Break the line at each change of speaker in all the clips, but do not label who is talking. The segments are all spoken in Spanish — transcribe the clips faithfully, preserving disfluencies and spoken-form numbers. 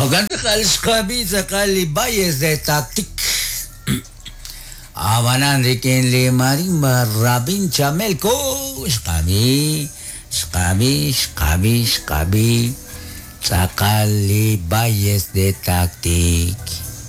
Ogan sakali skabi sakali bayes de taktik. Abanan rikin li marimba rabin chamelko. Skabi, skabi, skabi, skabi. Sakali bayes de taktik.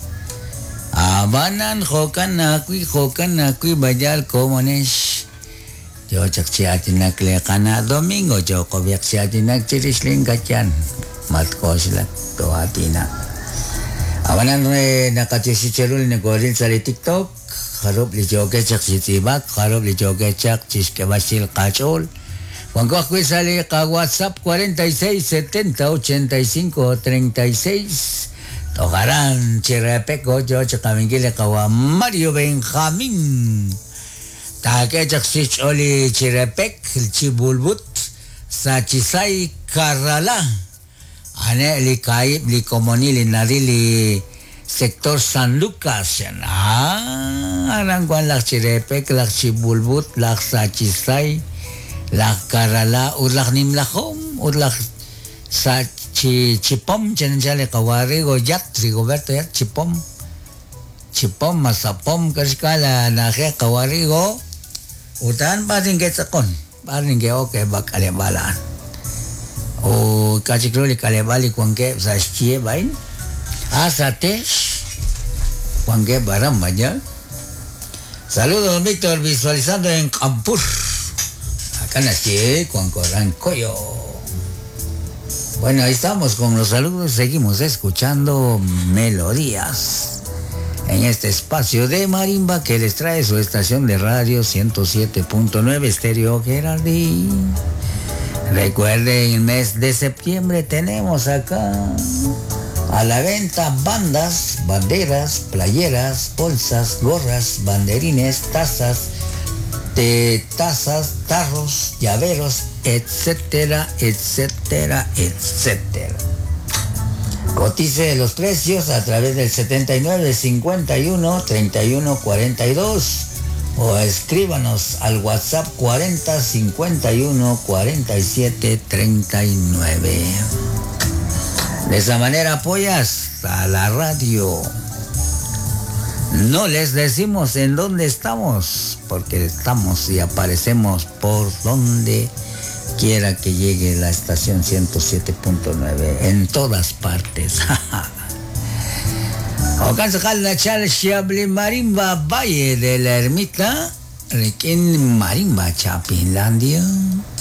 Abanan hokan nakui hokan nakui bajal komones. Yo cak siatin nak lekana domingo jo kobiak siatin nak cirisling kacian mat ko sila to atina. Abanan re nakatisi cerul ne gorin sali TikTok harap li joge cak sitibak harap li joge cak ciske basil kacol. Cuando aquí sale a WhatsApp cuarenta y seis setenta ochenta y cinco treinta y seis. Tocarán Chirepeco, yo chacamingile kawa Mario Benjamín. Take chaksich oli Chirepec, Chibulbut, Sachisai Karala. Ane li kaib li komoni li nari li sector San Lucas. Ah, arangkuan lak Chirepec, lak Chibulbut, lak Sachisai. La karala urlak nimlahom urlak sa chi chipom chenjale kawari go yat Rigoberto yat chipom chipom masapom kaskala na kaya kawari go utan paring ke sakon paring ke oke bak alebalan o kachikro li kalebali kuanke sa chie bain asate kuanke baram maja. Saludos Víctor, visualizando en Campur. Acá nací con Corancoyo. Bueno, ahí estamos con los saludos. Seguimos escuchando melodías en este espacio de marimba que les trae su estación de radio ciento siete punto nueve Estéreo Geraldí. Recuerden, el mes de septiembre tenemos acá a la venta bandas, banderas, playeras, bolsas, gorras, banderines, tazas, de tazas, tarros, llaveros, etcétera, etcétera, etcétera. Cotice los precios a través del setenta y nueve cincuenta y uno treinta y uno cuarenta y dos o escríbanos al WhatsApp cuarenta cincuenta y uno cuarenta y siete treinta y nueve. De esa manera apoyas a la radio. No les decimos en dónde estamos, porque estamos y aparecemos por donde quiera que llegue la estación ciento siete punto nueve, en todas partes. Ocansakal na Chalshabli Marimba Valle de la Ermita, Requén Marimba Chapinlandia.